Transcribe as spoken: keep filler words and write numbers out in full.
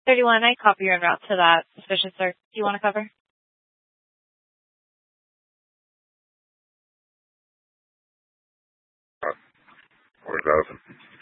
thirty-one, I copy you en route to that suspicious search. Do you want to cover? four thousand.